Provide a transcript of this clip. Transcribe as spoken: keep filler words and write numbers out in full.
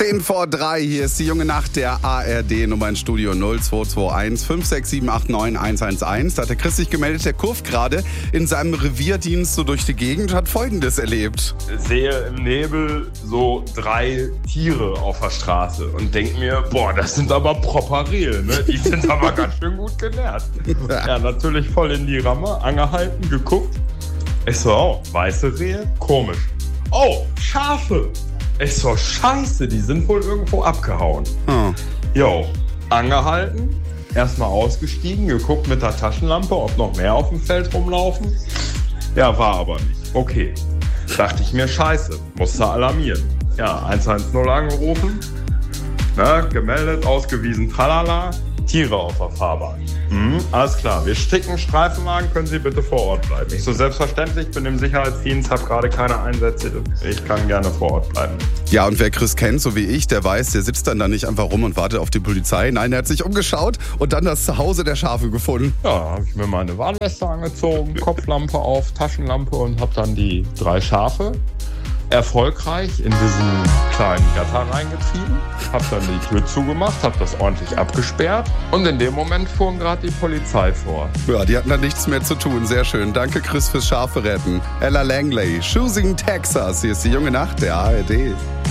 zehn vor drei, hier ist die junge Nacht der A R D, Nummer ins Studio null zwei zwei eins fünf sechs sieben acht neun eins eins eins. Da hat der Chris sich gemeldet, der kurft gerade in seinem Revierdienst so durch die Gegend und hat Folgendes erlebt. Ich sehe im Nebel so drei Tiere auf der Straße und denke mir, boah, das sind aber proper Rehe, ne? Die sind aber ganz schön gut genährt. Ja, natürlich voll in die Ramme, angehalten, geguckt. Ich so, oh, weiße Rehe? Komisch. Oh, Schafe! Ich so, scheiße, die sind wohl irgendwo abgehauen. Oh. Jo, angehalten, erstmal ausgestiegen, geguckt mit der Taschenlampe, ob noch mehr auf dem Feld rumlaufen. Ja, war aber nicht. Okay, dachte ich mir, scheiße, musste alarmieren. Ja, eins eins null angerufen, ne, gemeldet, ausgewiesen, tralala, Tiere auf der Fahrbahn. Hm, alles klar, wir sticken Streifenwagen, können Sie bitte vor Ort bleiben. Ich so, selbstverständlich, bin im Sicherheitsdienst, habe gerade keine Einsätze, ich kann gerne vor Ort bleiben. Ja, und wer Chris kennt, so wie ich, der weiß, der sitzt dann da nicht einfach rum und wartet auf die Polizei. Nein, er hat sich umgeschaut und dann das Zuhause der Schafe gefunden. Ja, habe ich mir meine Warnweste angezogen, Kopflampe auf, Taschenlampe und habe dann die drei Schafe erfolgreich in diesen kleinen Gatter reingetrieben, hab dann die Tür zugemacht, hab das ordentlich abgesperrt und in dem Moment fuhren gerade die Polizei vor. Ja, die hatten da nichts mehr zu tun. Sehr schön. Danke, Chris, fürs Schafe retten. Ella Langley, Choosing Texas. Hier ist die junge Nacht der A R D.